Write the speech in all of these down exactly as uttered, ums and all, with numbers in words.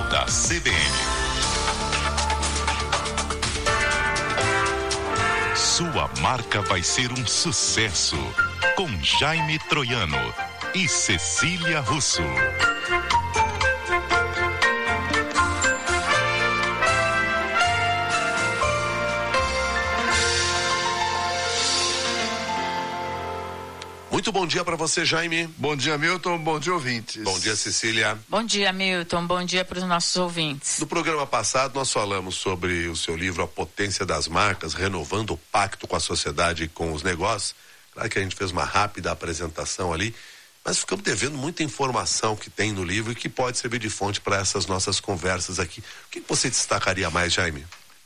da C B N. Sua marca vai ser um sucesso, com Jaime Troiano e Cecília Russo. Muito bom dia para você, Jaime. Bom dia, Milton. Bom dia, ouvintes. Bom dia, Cecília. Bom dia, Milton. Bom dia para os nossos ouvintes. No programa passado, nós falamos sobre o seu livro A Potência das Marcas, renovando o pacto com a sociedade e com os negócios. Claro que a gente fez uma rápida apresentação ali, mas ficamos devendo muita informação que tem no livro e que pode servir de fonte para essas nossas conversas aqui. O que você destacaria mais, Jaime?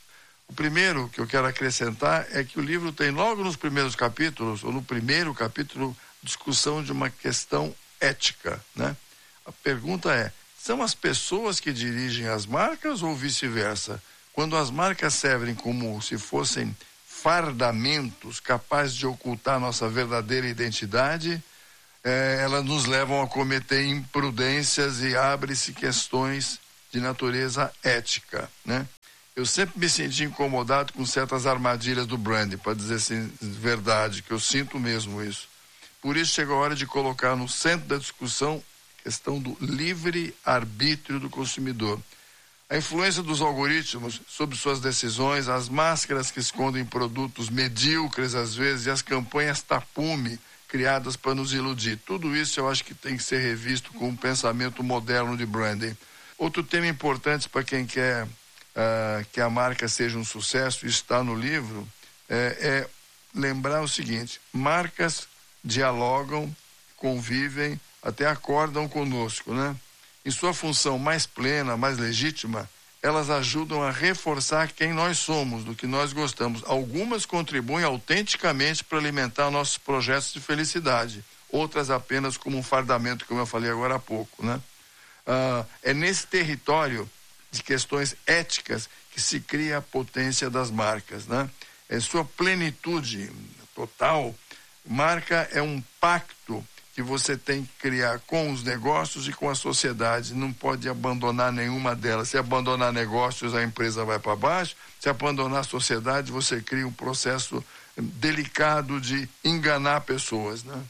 O primeiro que eu quero acrescentar é que o livro tem logo nos primeiros capítulos, ou no primeiro capítulo, discussão de uma questão ética, né? A pergunta é, são as pessoas que dirigem as marcas ou vice-versa? Quando as marcas servem como se fossem fardamentos capazes de ocultar nossa verdadeira identidade, eh, elas nos levam a cometer imprudências e abre-se questões de natureza ética, né? Eu sempre me senti incomodado com certas armadilhas do branding, para dizer assim, verdade, que eu sinto mesmo isso. Por isso chegou a hora de colocar no centro da discussão a questão do livre-arbítrio do consumidor. A influência dos algoritmos sobre suas decisões, as máscaras que escondem produtos medíocres às vezes e as campanhas tapume criadas para nos iludir. Tudo isso eu acho que tem que ser revisto com um pensamento moderno de branding. Outro tema importante para quem quer Uh, que a marca seja um sucesso, isso está no livro, é, é lembrar o seguinte: marcas dialogam, convivem, até acordam conosco, né? Em sua função mais plena, mais legítima, elas ajudam a reforçar quem nós somos, do que nós gostamos. Algumas contribuem autenticamente para alimentar nossos projetos de felicidade, outras apenas como um fardamento, como eu falei agora há pouco, né? Uh, é nesse território de questões éticas que se cria a potência das marcas, né? É sua plenitude total. Marca é um pacto que você tem que criar com os negócios e com a sociedade. Não pode abandonar nenhuma delas. Se abandonar negócios, a empresa vai para baixo. Se abandonar a sociedade, você cria um processo delicado de enganar pessoas, né?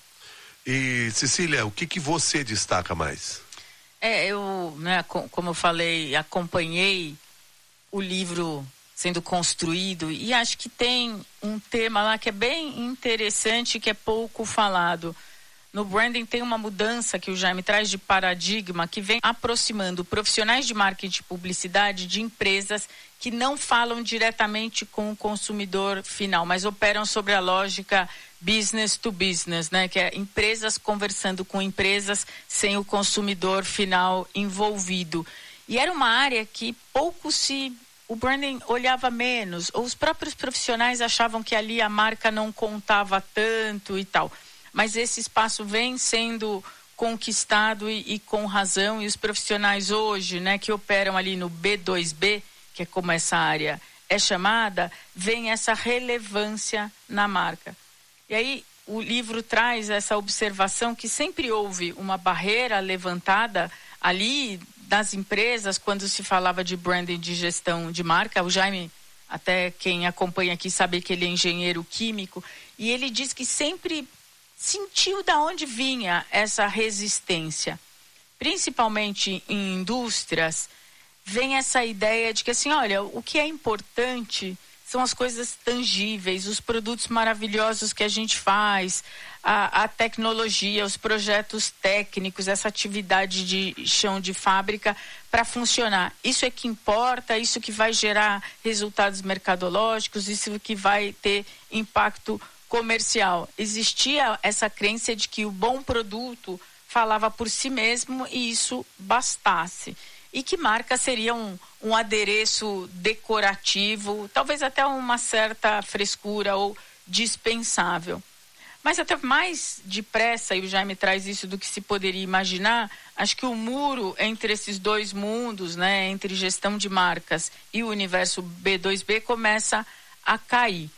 E, Cecília, o que que você destaca mais? É, eu, né, como eu falei, acompanhei o livro sendo construído e acho que tem um tema lá que é bem interessante, que é pouco falado. No branding tem uma mudança que o Jaime traz de paradigma que vem aproximando profissionais de marketing e publicidade de empresas que não falam diretamente com o consumidor final, mas operam sobre a lógica business to business, né? Que é empresas conversando com empresas sem o consumidor final envolvido. E era uma área que pouco se... o branding olhava menos, ou os próprios profissionais achavam que ali a marca não contava tanto e tal. Mas esse espaço vem sendo conquistado e, e com razão, e os profissionais hoje, né, que operam ali no B dois B, que é como essa área é chamada, vem essa relevância na marca. E aí o livro traz essa observação que sempre houve uma barreira levantada ali das empresas quando se falava de branding, de gestão de marca. O Jaime, até quem acompanha aqui sabe que ele é engenheiro químico, e ele diz que sempre sentiu da onde vinha essa resistência. Principalmente em indústrias, vem essa ideia de que assim, olha, o que é importante são as coisas tangíveis, os produtos maravilhosos que a gente faz, a, a tecnologia, os projetos técnicos, essa atividade de chão de fábrica para funcionar. Isso é que importa, isso que vai gerar resultados mercadológicos, isso que vai ter impacto comercial. Existia essa crença de que o bom produto falava por si mesmo e isso bastasse. E que marca seria um, um adereço decorativo, talvez até uma certa frescura ou dispensável. Mas até mais depressa, e o Jaime traz isso do que se poderia imaginar, acho que o muro entre esses dois mundos, né, entre gestão de marcas e o universo B dois B, começa a cair.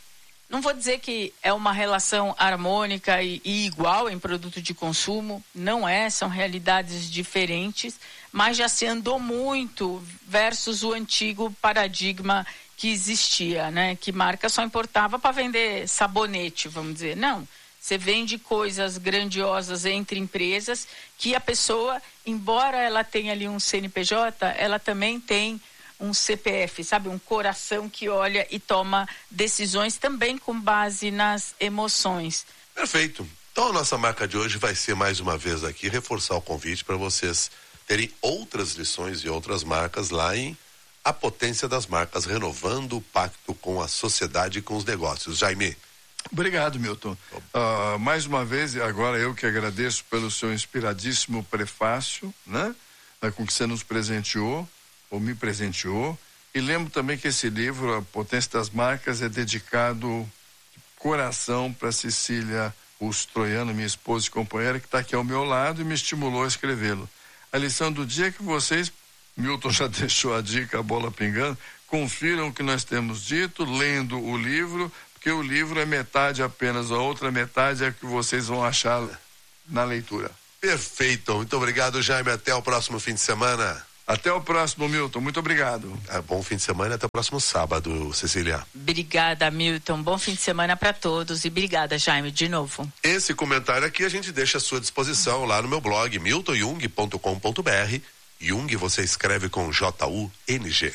Não vou dizer que é uma relação harmônica e, e igual em produto de consumo, não é, são realidades diferentes, mas já se andou muito versus o antigo paradigma que existia, né? Que marca só importava para vender sabonete, vamos dizer. Não, você vende coisas grandiosas entre empresas que a pessoa, embora ela tenha ali um C N P J, ela também tem um C P F, sabe? Um coração que olha e toma decisões também com base nas emoções. Perfeito. Então a nossa marca de hoje vai ser mais uma vez aqui, reforçar o convite para vocês terem outras lições e outras marcas lá em A Potência das Marcas, renovando o pacto com a sociedade e com os negócios. Jaime. Obrigado, Milton. Uh, mais uma vez, agora eu que agradeço pelo seu inspiradíssimo prefácio, né? Uh, com que você nos presenteou, ou me presenteou, e lembro também que esse livro, A Potência das Marcas, é dedicado de coração para Cecília Russo Troiano, minha esposa e companheira, que está aqui ao meu lado e me estimulou a escrevê-lo. A lição do dia é que vocês, Milton já deixou a dica, a bola pingando, confiram o que nós temos dito, lendo o livro, porque o livro é metade apenas, a outra metade é que vocês vão achar na leitura. Perfeito, muito obrigado, Jaime, até o próximo fim de semana. Até o próximo, Milton. Muito obrigado. É, bom fim de semana e até o próximo sábado, Cecília. Obrigada, Milton. Bom fim de semana para todos e obrigada, Jaime, de novo. Esse comentário aqui a gente deixa à sua disposição lá no meu blog milton jung ponto com ponto b r. Jung você escreve com J U N G.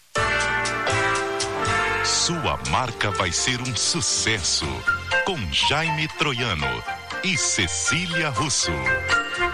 Sua marca vai ser um sucesso com Jaime Troiano e Cecília Russo.